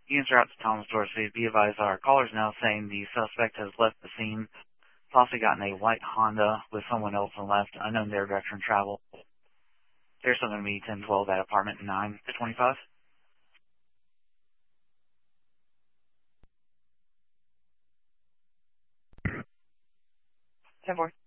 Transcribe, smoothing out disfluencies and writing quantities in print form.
Units are out to Thomas Dorsey. Be advised our callers now saying the suspect has left the scene, possibly gotten a white Honda with someone else on the left, unknown their direction of travel. There's something to be 1012 at apartment 9 to 25. 10-4.